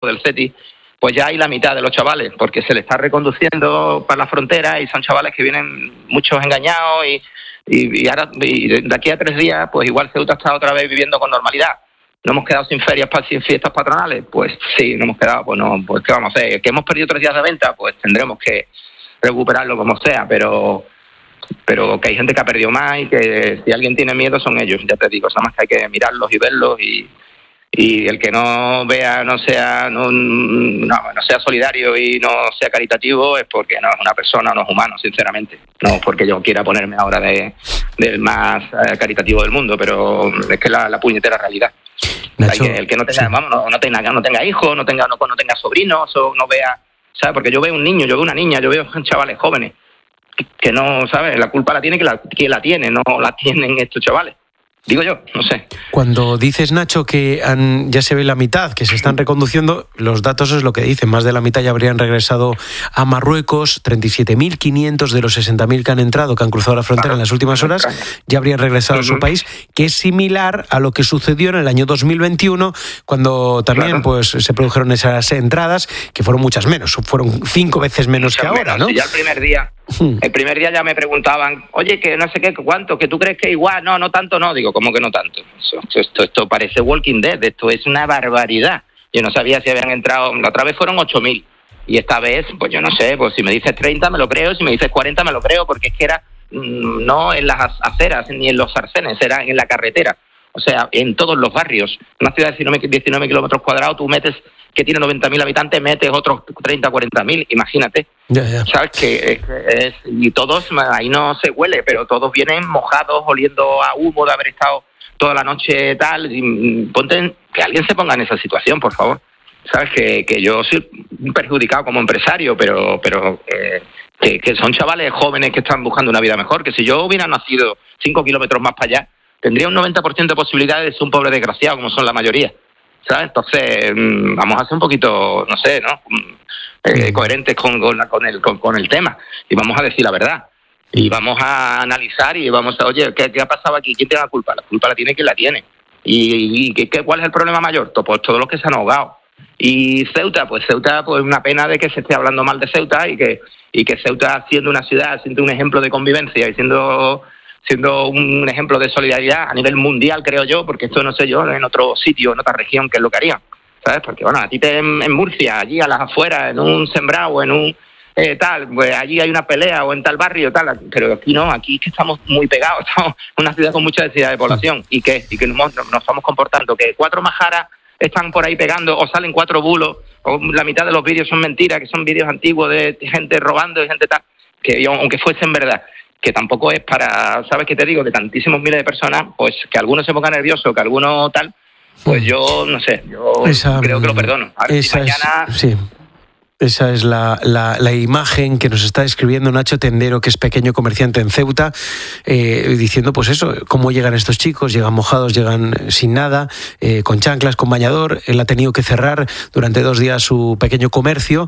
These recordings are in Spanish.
del CETI, pues ya hay la mitad de los chavales, porque se le está reconduciendo para la frontera y son chavales que vienen muchos engañados y de aquí a 3 días, pues igual Ceuta está otra vez viviendo con normalidad. ¿No hemos quedado sin ferias, sin fiestas patronales? Pues sí, no hemos quedado, pues no, pues ¿qué vamos a hacer? ¿Que hemos perdido 3 días de venta? Pues tendremos que recuperarlo como sea, pero que hay gente que ha perdido más y que si alguien tiene miedo son ellos, ya te digo, nada más que hay que mirarlos y verlos y el que no vea, no sea solidario y no sea caritativo es porque no es una persona, no es humano, sinceramente. No porque yo quiera ponerme ahora del más caritativo del mundo, pero es que la puñetera realidad. Nacho, el que no tenga, sí. no tenga hijos, no tenga sobrinos, o no vea, ¿sabes? Porque yo veo un niño, yo veo una niña, yo veo chavales jóvenes que no, ¿sabes? La culpa la tiene que la tiene, no la tienen estos chavales. Digo yo, no sé. Cuando dices, Nacho, que ya se ve la mitad, que se están reconduciendo, los datos es lo que dicen. Más de la mitad ya habrían regresado a Marruecos. 37.500 de los 60.000 que han entrado, que han cruzado la frontera en las últimas horas, ya habrían regresado a su país, que es similar a lo que sucedió en el año 2021, cuando también pues se produjeron esas entradas, que fueron muchas menos. Fueron 5 veces menos que ahora, ¿no? Sí, ya el primer día ya me preguntaban, oye, que no sé qué, cuánto, que tú crees que igual, no tanto, no. Digo, ¿cómo que no tanto? Esto parece Walking Dead, esto es una barbaridad. Yo no sabía si habían entrado, la otra vez fueron 8.000, y esta vez, pues yo no sé, pues si me dices 30 me lo creo, si me dices 40 me lo creo, porque es que era no en las aceras ni en los arcenes, era en la carretera, o sea, en todos los barrios. Una ciudad de 19 kilómetros cuadrados, tú metes, que tiene 90.000 habitantes, metes otros 30, 40.000, imagínate. Ya. ¿Sabes? Y todos, ahí no se huele, pero todos vienen mojados, oliendo a humo de haber estado toda la noche tal. Y que alguien se ponga en esa situación, por favor. ¿Sabes? Que yo soy perjudicado como empresario, pero que son chavales jóvenes que están buscando una vida mejor, que si yo hubiera nacido 5 kilómetros más para allá, tendría un 90% de posibilidades de ser un pobre desgraciado, como son la mayoría. ¿Sabes? Entonces, vamos a ser un poquito, no sé, ¿no? Coherentes con el tema, y vamos a decir la verdad, y vamos a analizar y vamos a, oye, ¿qué ha pasado aquí? ¿Quién tiene la culpa? La culpa la tiene quien la tiene. ¿Y cuál es el problema mayor? Pues todos los que se han ahogado. Y Ceuta, pues una pena de que se esté hablando mal de Ceuta y que Ceuta, siendo una ciudad, siendo un ejemplo de convivencia y siendo un ejemplo de solidaridad a nivel mundial, creo yo, porque esto no sé yo, en otro sitio, en otra región, que es lo que harían, ¿sabes? Porque, bueno, a ti en Murcia, allí a las afueras, en un sembrado, en un tal, pues allí hay una pelea, o en tal barrio, tal, pero aquí no, aquí es que estamos muy pegados, estamos en una ciudad con mucha densidad de población, y que nos estamos comportando, que 4 majaras están por ahí pegando, o salen 4 bulos, o la mitad de los vídeos son mentiras, que son vídeos antiguos de gente robando y gente tal, que aunque fuesen verdad, que tampoco es para, ¿sabes qué te digo? De tantísimos miles de personas, pues que alguno se ponga nervioso, que alguno tal, pues yo no sé, creo que lo perdono. A ver si mañana... Esa es la imagen que nos está describiendo Nacho Tendero, que es pequeño comerciante en Ceuta, diciendo pues eso, cómo llegan estos chicos, llegan mojados, llegan sin nada, con chanclas, con bañador. Él ha tenido que cerrar durante 2 días su pequeño comercio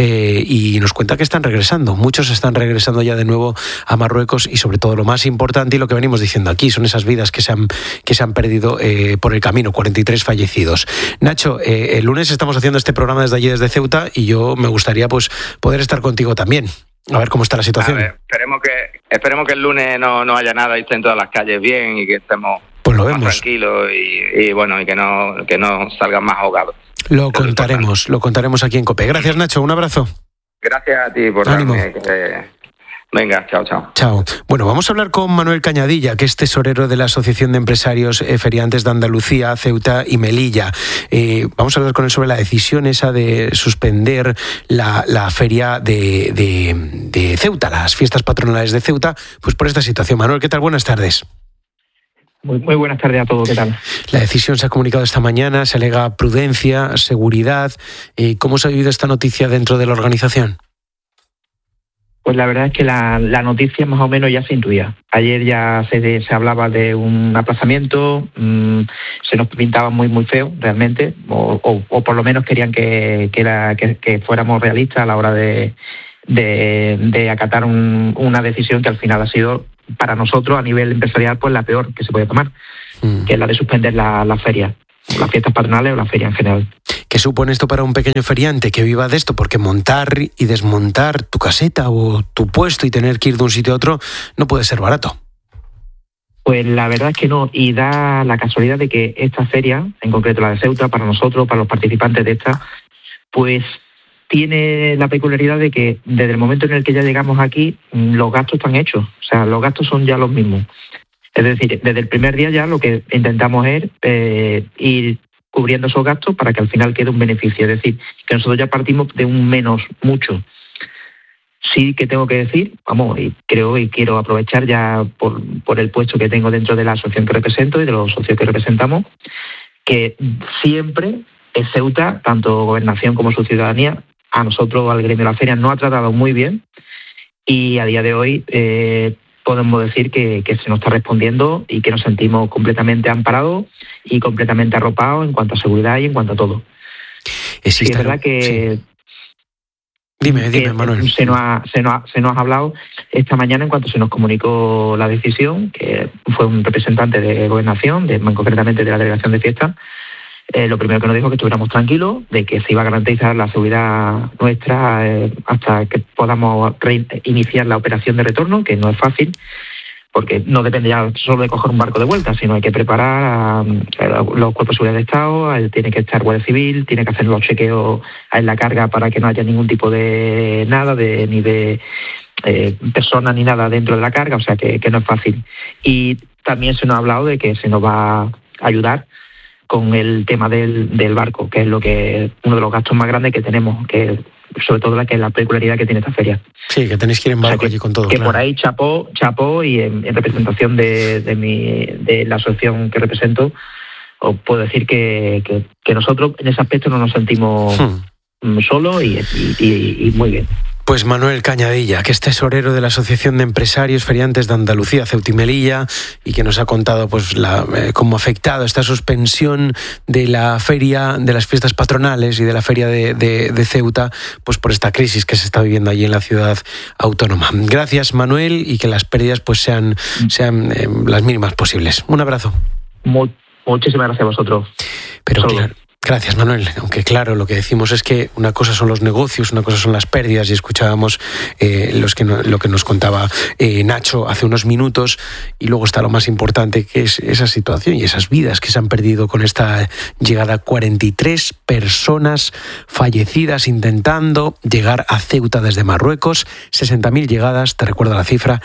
y nos cuenta que están regresando. Muchos están regresando ya de nuevo a Marruecos, y sobre todo lo más importante y lo que venimos diciendo aquí son esas vidas que se han perdido por el camino, 43 fallecidos. Nacho, el lunes estamos haciendo este programa desde allí, desde Ceuta, y yo me gustaría pues poder estar contigo también, a ver cómo está la situación. A ver, esperemos que el lunes no haya nada y estén todas las calles bien y que estemos pues lo vemos más tranquilos y bueno, y que no salgan más ahogados. Lo contaremos aquí en COPE. Gracias, Nacho, un abrazo. Gracias a ti por ánimo. Venga, chao. Chao. Bueno, vamos a hablar con Manuel Cañadilla, que es tesorero de la Asociación de Empresarios Feriantes de Andalucía, Ceuta y Melilla. Vamos a hablar con él sobre la decisión esa de suspender la feria de Ceuta, las fiestas patronales de Ceuta, pues por esta situación. Manuel, ¿qué tal? Buenas tardes. Muy buenas tardes a todos, ¿qué tal? La decisión se ha comunicado esta mañana, se alega prudencia, seguridad. ¿Cómo se ha vivido esta noticia dentro de la organización? Pues la verdad es que la noticia más o menos ya se intuía. Ayer ya se hablaba de un aplazamiento, se nos pintaba muy feo realmente, o por lo menos querían que fuéramos realistas a la hora de acatar una decisión que al final ha sido para nosotros a nivel empresarial pues la peor que se puede tomar, que es la de suspender la feria. las fiestas patronales o la feria en general. ¿Qué supone esto para un pequeño feriante que viva de esto? Porque montar y desmontar tu caseta o tu puesto y tener que ir de un sitio a otro no puede ser barato. Pues la verdad es que no, y da la casualidad de que esta feria, en concreto la de Ceuta, para nosotros, para los participantes de esta, pues tiene la peculiaridad de que desde el momento en el que ya llegamos aquí, los gastos están hechos, o sea, los gastos son ya los mismos. Es decir, desde el primer día ya lo que intentamos es ir cubriendo esos gastos para que al final quede un beneficio. Es decir, que nosotros ya partimos de un menos mucho. Sí que tengo que decir, y creo y quiero aprovechar ya por el puesto que tengo dentro de la asociación que represento y de los socios que representamos, que siempre Ceuta, tanto Gobernación como su ciudadanía, a nosotros, al gremio de la feria, nos ha tratado muy bien y a día de hoy podemos decir que se nos está respondiendo y que nos sentimos completamente amparados y completamente arropados en cuanto a seguridad y en cuanto a todo. Sí, es verdad que... Sí. Dime, Manuel. Se nos ha hablado esta mañana en cuanto se nos comunicó la decisión, que fue un representante de Gobernación, concretamente de la Delegación de Fiestas. Lo primero que nos dijo que estuviéramos tranquilos, de que se iba a garantizar la seguridad nuestra hasta que podamos iniciar la operación de retorno, que no es fácil, porque no depende ya solo de coger un barco de vuelta, sino hay que preparar a los cuerpos de seguridad de Estado, tiene que estar Guardia Civil, tiene que hacer los chequeos en la carga para que no haya ningún tipo de nada, ni de personas ni nada dentro de la carga, o sea que no es fácil. Y también se nos ha hablado de que se nos va a ayudar con el tema del barco, que es uno de los gastos más grandes que tenemos, que sobre todo que es la peculiaridad que tiene esta feria. Sí, que tenéis que ir en barco allí con todo. Que claro. Por ahí chapó y en representación de la asociación que represento, os puedo decir que nosotros en ese aspecto no nos sentimos solos y muy bien. Pues Manuel Cañadilla, que es tesorero de la Asociación de Empresarios Feriantes de Andalucía, Ceuta y Melilla, y que nos ha contado pues cómo ha afectado esta suspensión de la feria, de las fiestas patronales y de la feria de Ceuta, pues por esta crisis que se está viviendo allí en la ciudad autónoma. Gracias, Manuel, y que las pérdidas pues sean las mínimas posibles. Un abrazo. Muchísimas gracias a vosotros. Pero claro. Gracias, Manuel. Aunque claro, lo que decimos es que una cosa son los negocios, una cosa son las pérdidas, y escuchábamos lo que nos contaba Nacho hace unos minutos, y luego está lo más importante, que es esa situación y esas vidas que se han perdido con esta llegada. 43 personas fallecidas intentando llegar a Ceuta desde Marruecos, 60.000 llegadas, te recuerdo la cifra,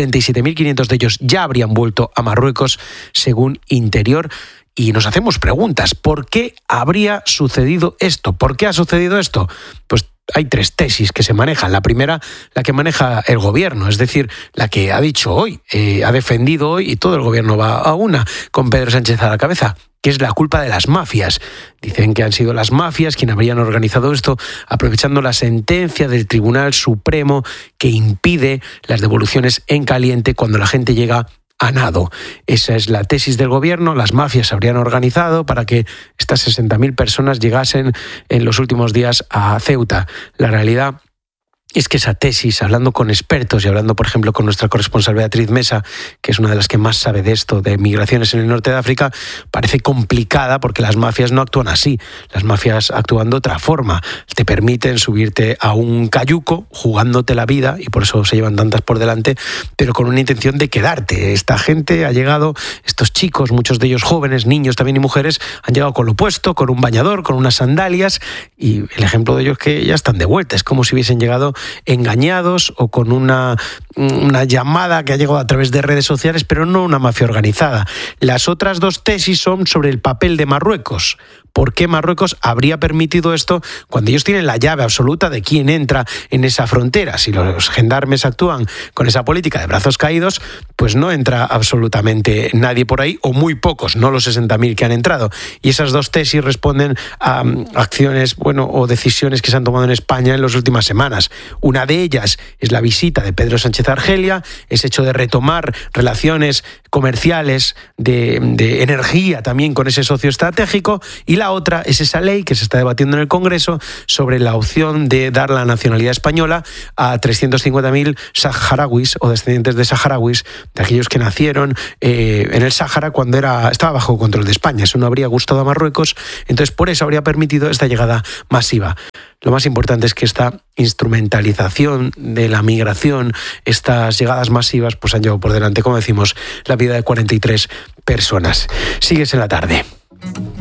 37.500 de ellos ya habrían vuelto a Marruecos, según Interior. Y nos hacemos preguntas. ¿Por qué habría sucedido esto? ¿Por qué ha sucedido esto? Pues hay 3 tesis que se manejan. La primera, la que maneja el gobierno, es decir, la que ha dicho hoy, ha defendido hoy, y todo el gobierno va a una, con Pedro Sánchez a la cabeza, que es la culpa de las mafias. Dicen que han sido las mafias quienes habrían organizado esto, aprovechando la sentencia del Tribunal Supremo que impide las devoluciones en caliente cuando la gente llega a nado. Esa es la tesis del gobierno. Las mafias se habrían organizado para que estas 60.000 personas llegasen en los últimos días a Ceuta. La realidad es que esa tesis, hablando con expertos y hablando, por ejemplo, con nuestra corresponsal Beatriz Mesa, que es una de las que más sabe de esto, de migraciones en el norte de África, parece complicada porque las mafias no actúan así. Las mafias actúan de otra forma. Te permiten subirte a un cayuco jugándote la vida, y por eso se llevan tantas por delante, pero con una intención de quedarte. Esta gente ha llegado, estos chicos, muchos de ellos jóvenes, niños también y mujeres, han llegado con lo puesto, con un bañador, con unas sandalias, y el ejemplo de ellos es que ya están de vuelta. Es como si hubiesen llegado engañados o con una llamada que ha llegado a través de redes sociales, pero no una mafia organizada. Las otras 2 tesis son sobre el papel de Marruecos. ¿Por qué Marruecos habría permitido esto cuando ellos tienen la llave absoluta de quién entra en esa frontera? Si los gendarmes actúan con esa política de brazos caídos, pues no entra absolutamente nadie por ahí, o muy pocos, no los 60.000 que han entrado. Y esas 2 tesis responden a acciones, o decisiones que se han tomado en España en las últimas semanas. Una de ellas es la visita de Pedro Sánchez a Argelia, ese hecho de retomar relaciones comerciales, de energía también con ese socio estratégico, y la la otra es esa ley que se está debatiendo en el Congreso sobre la opción de dar la nacionalidad española a 350.000 saharauis o descendientes de saharauis, de aquellos que nacieron en el Sáhara cuando estaba bajo control de España. Eso no habría gustado a Marruecos, entonces por eso habría permitido esta llegada masiva. Lo más importante es que esta instrumentalización de la migración, estas llegadas masivas, pues han llevado por delante, como decimos, la vida de 43 personas. Sigues en la tarde.